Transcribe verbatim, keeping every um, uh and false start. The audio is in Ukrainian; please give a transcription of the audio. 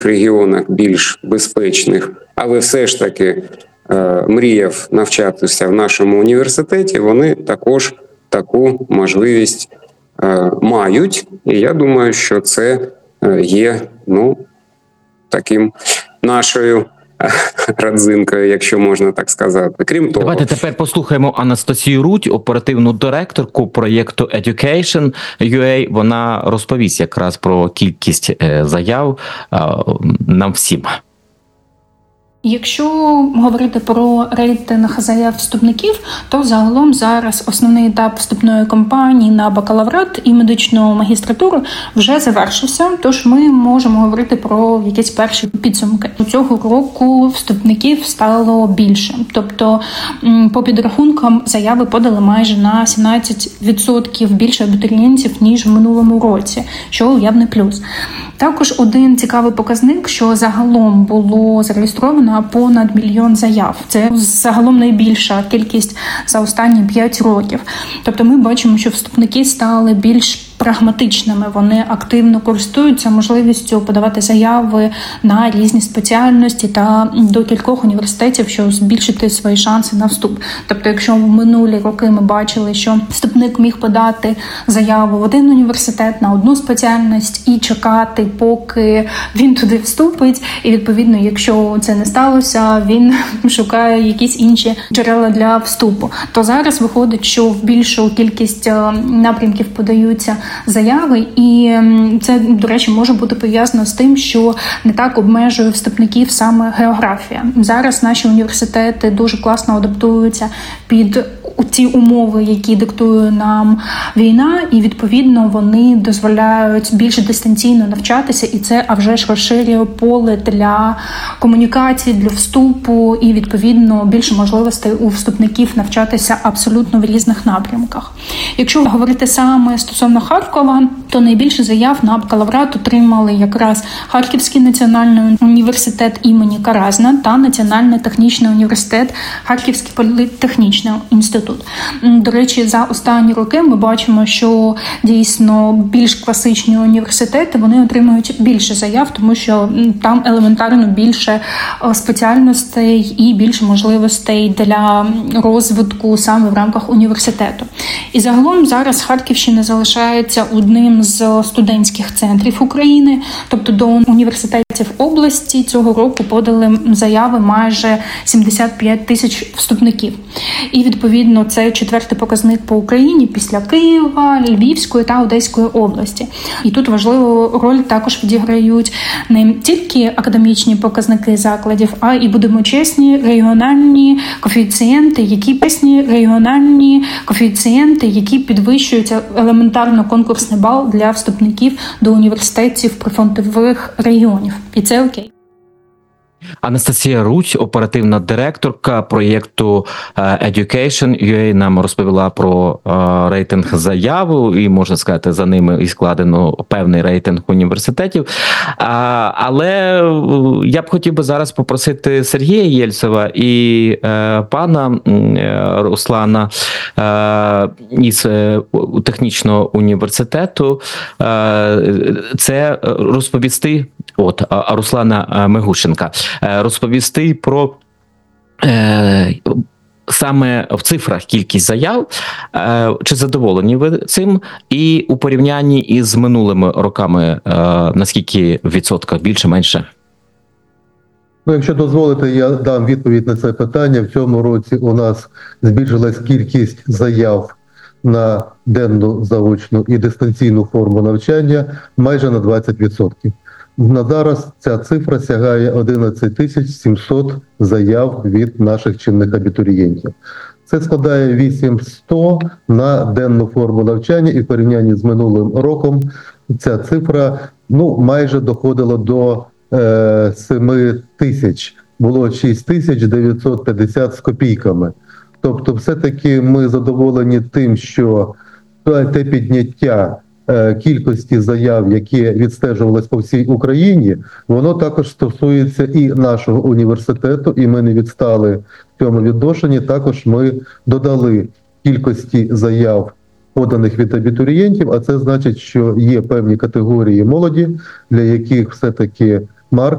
регіонах більш безпечних, але все ж таки е, мріяв навчатися в нашому університеті, вони також таку можливість е, мають. І я думаю, що це е, є, ну, таким нашою родзинкою, якщо можна так сказати. Крім того... Давайте тепер послухаємо Анастасію Рудь, оперативну директорку проєкту Education ю ей. Вона розповість якраз про кількість заяв нам всім. Якщо говорити про рейтинг заяв вступників, то загалом зараз основний етап вступної кампанії на бакалаврат і медичну магістратуру вже завершився, тож ми можемо говорити про якісь перші підсумки. Цього року вступників стало більше, тобто по підрахункам заяви подали майже на сімнадцять відсотків більше абітурієнтів, ніж в минулому році, що явний плюс. Також один цікавий показник, що загалом було зареєстровано понад мільйон заяв. Це загалом найбільша кількість за останні п'ять років. Тобто ми бачимо, що вступники стали більш прагматичними. Вони активно користуються можливістю подавати заяви на різні спеціальності та до кількох університетів, щоб збільшити свої шанси на вступ. Тобто, якщо в минулі роки ми бачили, що вступник міг подати заяву в один університет на одну спеціальність і чекати, поки він туди вступить, і відповідно, якщо це не сталося, він шукає якісь інші джерела для вступу. То зараз виходить, що в більшу кількість напрямків подаються заяви, і це, до речі, може бути пов'язано з тим, що не так обмежує вступників саме географія. Зараз наші університети дуже класно адаптуються під ті умови, які диктує нам війна, і відповідно вони дозволяють більш дистанційно навчатися, і це, а вже ж, розширює поле для комунікації, для вступу, і відповідно більше можливостей у вступників навчатися абсолютно в різних напрямках. Якщо говорити саме стосовно Харкова, то найбільше заяв на бакалаврат отримали якраз Харківський національний університет імені Каразіна та Національний технічний університет, Харківський політехнічний інститут. До речі, за останні роки ми бачимо, що дійсно більш класичні університети, вони отримують більше заяв, тому що там елементарно більше спеціальностей і більше можливостей для розвитку саме в рамках університету. І загалом зараз Харківщина залишається одним з студентських центрів України, тобто до університетів області цього року подали заяви майже сімдесят п'ять тисяч вступників. І відповідно це четвертий показник по Україні після Києва, Львівської та Одеської області. І тут важливу роль також відіграють не тільки академічні показники закладів, а і, будемо чесні, регіональні коефіцієнти, які писні регіональні коефіцієнти, які підвищують елементарно конкурсний бал для вступників до університетів прифронтових регіонів. І це окей. Анастасія Рудь, оперативна директорка проєкту Education ю ей, нам розповіла про рейтинг заяв, і, можна сказати, за ними і складено певний рейтинг університетів. Але я б хотів би зараз попросити Сергія Єльцева і пана Руслана із технічного університету це розповісти, от, Руслана Мегущенка, розповісти про е, саме в цифрах кількість заяв, е, чи задоволені ви цим, і у порівнянні із минулими роками, е, наскільки в відсотках більше-менше? Ну, якщо дозволите, я дам відповідь на це питання. В цьому році у нас збільшилась кількість заяв на денну, заочну і дистанційну форму навчання майже на двадцять відсотків. На зараз ця цифра сягає одинадцять тисяч сімсот заяв від наших чинних абітурієнтів. Це складає вісім тисяч сто на денну форму навчання, і в порівнянні з минулим роком ця цифра ну, майже доходила до е, семи тисяч. Було шість тисяч дев'ятсот п'ятдесят з копійками. Тобто все-таки ми задоволені тим, що те підняття кількості заяв, які відстежувались по всій Україні, воно також стосується і нашого університету, і ми не відстали в цьому відношенні. Також ми додали кількості заяв, поданих від абітурієнтів, а це значить, що є певні категорії молоді, для яких все-таки Марк.